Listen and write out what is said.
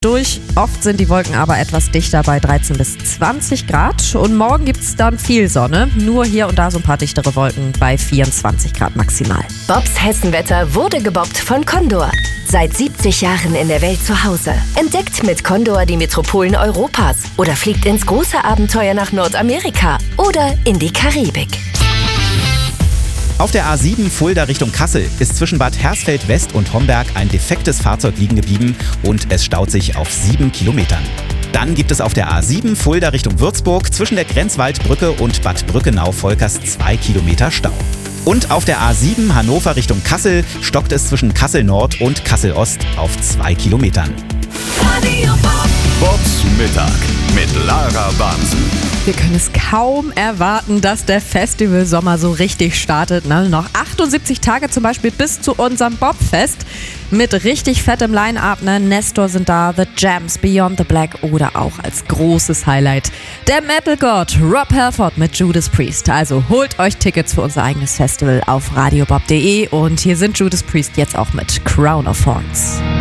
durch. Oft sind die Wolken aber etwas dichter bei 13 bis 20 Grad. Und morgen gibt es dann viel Sonne. Nur hier und da so ein paar dichtere Wolken bei 24 Grad maximal. Bobs Hessenwetter wurde gebobbt von Condor. Seit 70 Jahren in der Welt zu Hause. Entdeckt mit Condor die Metropolen Europas. Oder fliegt ins große Abenteuer nach Nordamerika. Oder in die Karibik. Auf der A7 Fulda Richtung Kassel ist zwischen Bad Hersfeld West und Homberg ein defektes Fahrzeug liegen geblieben und es staut sich auf 7 Kilometern. Dann gibt es auf der A7 Fulda Richtung Würzburg zwischen der Grenzwaldbrücke und Bad Brückenau-Volkers 2 Kilometer Stau. Und auf der A7 Hannover Richtung Kassel stockt es zwischen Kassel Nord und Kassel Ost auf 2 Kilometern. Bobs Mittag mit Lara Bamsen. Wir können es kaum erwarten, dass der Festivalsommer so richtig startet. Noch 78 Tage zum Beispiel bis zu unserem Bobfest. Mit richtig fettem Line-Up. Nestor sind da, The Jams, Beyond the Black oder auch als großes Highlight der Metal-Gott Rob Halford mit Judas Priest. Also holt euch Tickets für unser eigenes Festival auf radiobob.de. Und hier sind Judas Priest jetzt auch mit Crown of Thorns.